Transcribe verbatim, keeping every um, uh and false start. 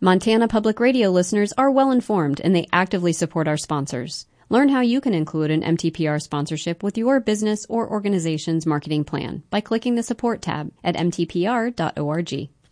Montana Public Radio listeners are well informed and they actively support our sponsors. Learn how you can include an M T P R sponsorship with your business or organization's marketing plan by clicking the support tab at m t p r dot org.